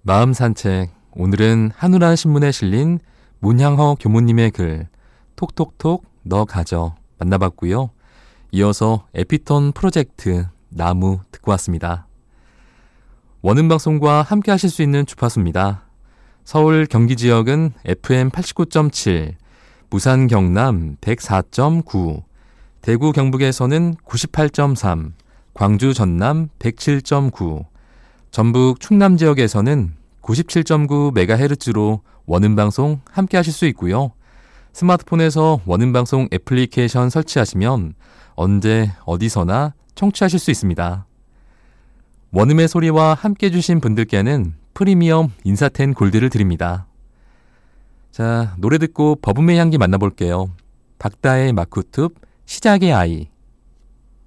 마음 산책. 오늘은 한우라 신문에 실린 문향허 교무님의 글 톡톡톡 너 가져 만나봤고요. 이어서 에피톤 프로젝트 나무 듣고 왔습니다. 원음방송과 함께 하실 수 있는 주파수입니다. 서울 경기 지역은 FM 89.7, 부산 경남 104.9, 대구 경북에서는 98.3, 광주 전남 107.9, 전북 충남 지역에서는 97.9MHz로 원음방송 함께 하실 수 있고요. 스마트폰에서 원음방송 애플리케이션 설치하시면 언제 어디서나 청취하실 수 있습니다. 원음의 소리와 함께 해주신 분들께는 프리미엄 인사텐 골드를 드립니다. 자, 노래 듣고 버블의 향기 만나볼게요. 박다의 마쿠툽 시작의 아이.